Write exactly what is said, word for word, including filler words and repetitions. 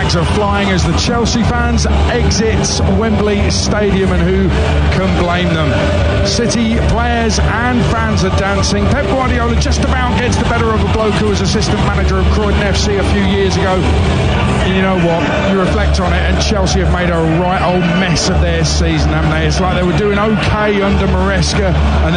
flags are flying as the Chelsea fans exit Wembley Stadium, and who can blame them? City players and fans are dancing. Pep Guardiola just about gets the better of a bloke who was assistant manager of Croydon F C a few years ago. And you know what? You reflect on it, and Chelsea have made a right old mess of their season, haven't they? It's like they were doing okay under Maresca, and